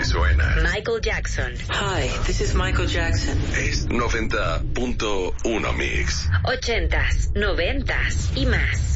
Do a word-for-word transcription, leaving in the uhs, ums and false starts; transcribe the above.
suena. Michael Jackson. Hi, this is Michael Jackson. Es noventa punto uno Mix. Ochentas, noventas y más.